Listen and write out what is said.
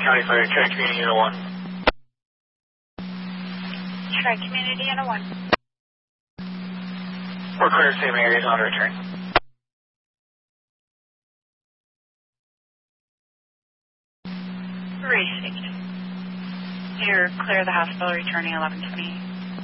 County Fire, Tri-Community Unit 1. Tri-Community Unit 1. We're clear, same areas on return. Racing. You're clear of the hospital, returning 11:28.